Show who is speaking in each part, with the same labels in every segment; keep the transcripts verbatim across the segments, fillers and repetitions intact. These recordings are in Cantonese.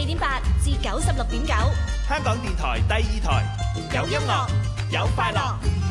Speaker 1: 點八至九十六點九，
Speaker 2: 香港電台第二台，有音樂，有快樂。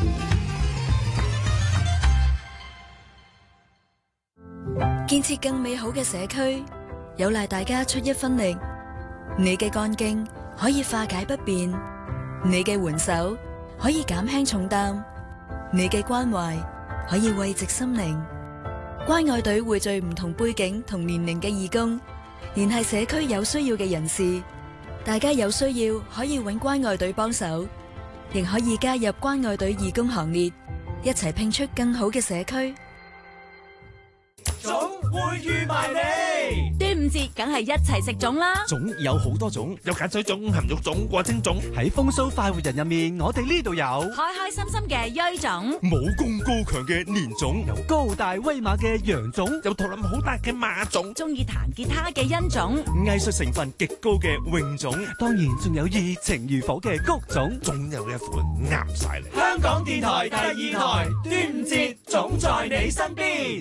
Speaker 3: 建設更美好嘅社區，有賴大家出一分力。你嘅幹勁可以化解不便，你嘅援手可以減輕重擔，你嘅關懷可以慰藉心靈。關愛隊匯聚唔同背景同年齡嘅義工，聯繫社區有需要嘅人士。大家有需要可以揾關愛隊幫手，亦可以加入關愛隊義工行列，一齊拼出更好嘅社區。
Speaker 2: 粽會預埋你，
Speaker 1: 端午節梗係一齊食粽啦！
Speaker 4: 粽有好多種，
Speaker 2: 有鹼水粽、鹹肉粽、過蒸粽。
Speaker 4: 喺風騷快活人入面，我哋呢度有
Speaker 1: 開開心心嘅鋥粽，
Speaker 4: 武功高強嘅年粽，有高大威馬嘅羊粽，
Speaker 2: 有肚腩好大嘅馬粽，
Speaker 1: 中意彈吉他嘅欣粽，
Speaker 4: 藝術成分極高嘅泳粽，當然仲有熱情如火嘅谷粽，
Speaker 2: 總有一款啱晒你。
Speaker 4: 香港電台第二台端午節總在你身邊。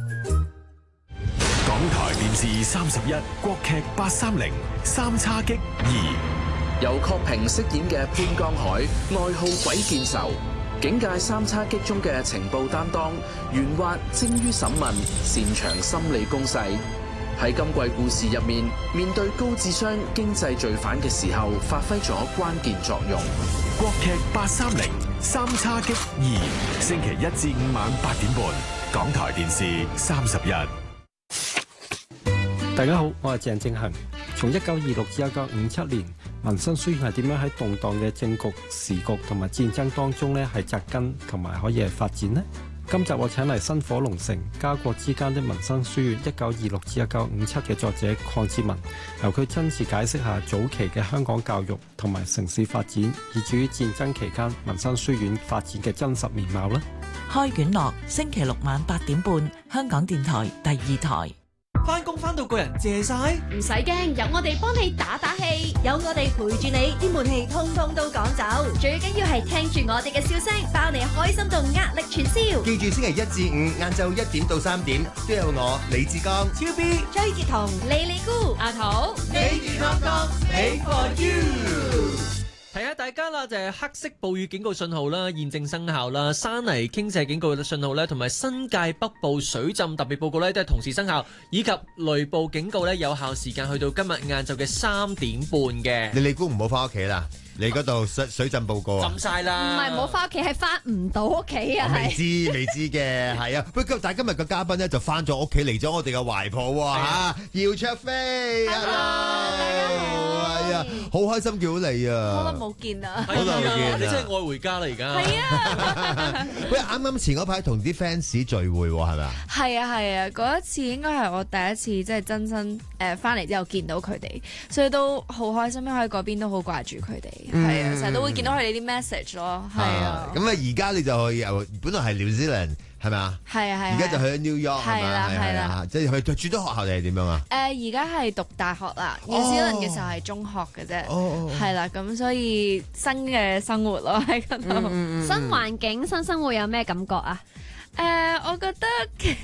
Speaker 5: 港台電視三十一國劇八三零三叉戟二，
Speaker 6: 由郝平飾演嘅潘江海，愛好鬼見愁，警界三叉戟中嘅情報擔當，圓滑精於審問，擅長心理攻勢。喺今季故事入面，面對高智商經濟罪犯嘅時候，發揮咗關鍵作用。
Speaker 5: 國劇八三零三叉戟二，星期一至五晚八點半，港台電視三十一。
Speaker 7: 大家好，我係鄭正恒。從一九二六至一九五七年，民生書院係點樣喺動盪嘅政局、時局同埋戰爭當中呢係扎根同埋可以係發展呢？今集我請嚟薪火龍城家國之間的民生書院一九二六至一九五七嘅作者鄺志文，由佢親自解釋下早期嘅香港教育同埋城市發展，以至於戰爭期間民生書院發展嘅真實面貌啦。
Speaker 8: 開卷樂，星期六晚八點半，香港電台第二台。
Speaker 4: 翻工翻到個人謝晒，
Speaker 1: 唔使驚，有我哋幫你打打氣，有我哋陪住你，啲悶氣通通都趕走。最緊要係聽住我哋嘅笑聲，包你開心到壓力全消。
Speaker 9: 記住星期一至五晏晝一點到三點，都有我李志剛、
Speaker 4: 超 B、
Speaker 1: 張傑彤、李李姑、阿桃，
Speaker 4: 你健康康 ，Make for you。提下大家啦，就係黑色暴雨警告信號啦，現正生效啦，山泥傾瀉警告嘅信號咧，同埋新界北部水浸特別報告咧，都係同時生效，以及雷暴警告咧，有效時間去到今日晏晝嘅三點半嘅。
Speaker 9: 你你估唔好翻屋企啦？你嗰度水水浸報告啊？
Speaker 4: 浸晒啦！
Speaker 1: 唔係冇翻屋企，係翻唔到屋企啊！
Speaker 9: 未知未知嘅，係啊。不過但係今日個嘉賓咧就翻咗屋企，嚟咗我哋嘅懷抱喎嚇，姚焯菲
Speaker 1: ，Hello，大家好，
Speaker 9: 係啊，好開心見到你啊！
Speaker 1: 好耐冇見啦，
Speaker 9: 好耐冇見啊！
Speaker 4: 你真係愛回家啦而家。
Speaker 1: 係啊！
Speaker 9: 喂，啱啱前嗰排同啲 fans 聚會喎，係咪啊？
Speaker 10: 係啊係啊，嗰一次應該係我第一次即係真身誒翻嚟之後見到佢哋，所以都好開心，因為喺嗰邊都好掛住佢哋。係啊，成日都會見到佢哋啲 message 咯，係啊。
Speaker 9: 咁啊，而家你就去由本來係 New Zealand 係咪啊？
Speaker 10: 係啊係啊。
Speaker 9: 而家就去咗 New York 係
Speaker 10: 啦係啦，
Speaker 9: 即係去住咗學校定係點樣啊？
Speaker 10: 誒，而家係讀大學啦，New Zealand嘅時候係中學嘅啫，係啦，咁所以新嘅生活咯喺嗰度，
Speaker 1: 新環境、新生活有咩感覺啊？
Speaker 10: 誒、uh, 我覺得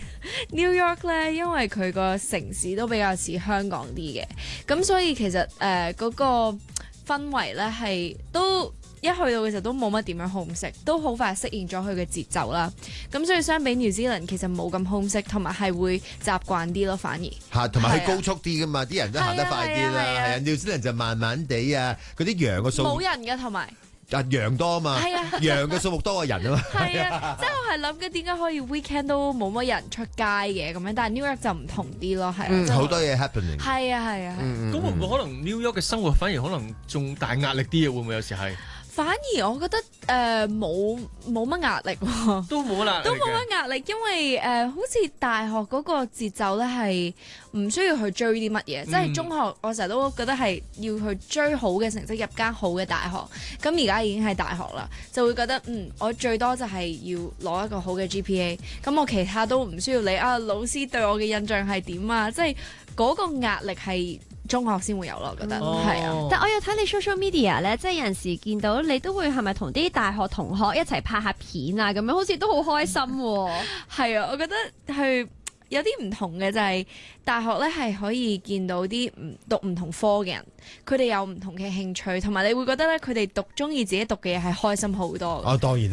Speaker 10: New York 咧，因為佢個城市都比較似香港啲嘅，咁所以其實誒嗰、呃那個氛圍咧係都一去到嘅時候都冇乜點樣 homesick，都好快適應咗佢嘅節奏啦。咁所以相比 New Zealand 其實冇咁 homesick，同埋係會習慣啲咯，反而
Speaker 9: 嚇，同埋佢高速啲噶嘛，啲人都行得快啲啦。係啊 New Zealand 就慢慢地啊，嗰啲羊嘅數
Speaker 10: 冇人嘅同埋。
Speaker 9: 啊羊多啊嘛，
Speaker 10: 係啊，
Speaker 9: 羊嘅數目多過人啊嘛，
Speaker 10: 係啊，即係我係諗緊點解可以 weekend 都冇乜人出街嘅咁樣，但係 New York 就唔同啲咯，係啊，
Speaker 9: 好多嘢 happening，
Speaker 10: 係啊係啊，
Speaker 4: 咁會唔會可能 New York 嘅生活反而可能仲大壓力啲啊？會唔會有時係？
Speaker 10: 反而我覺得誒冇冇乜壓力喎，
Speaker 4: 都冇啦，
Speaker 10: 都冇乜壓力，因為誒、呃、好似大學嗰個節奏咧係唔需要去追啲乜嘢，嗯、即係中學我成日都覺得係要去追好嘅成績入間好嘅大學，咁而家已經係大學啦，就會覺得嗯我最多就係要攞一個好嘅 G P A， 咁我其他都唔需要理啊老師對我嘅印象係點啊，即係嗰個壓力係中學先會有咯，我覺得係、哦、啊。
Speaker 1: 但我有睇你 social media 咧，即係有陣時見到你都會係咪同啲大學同學一齊拍下片啊咁樣，好似都好開心喎。
Speaker 10: 係啊，我覺得係有啲唔同嘅就係、大學咧係可以見到啲唔讀唔同科嘅人，佢哋有唔同嘅興趣，同埋你會覺得咧佢哋讀中意自己讀嘅嘢係開心好多嘅。
Speaker 9: 啊，當然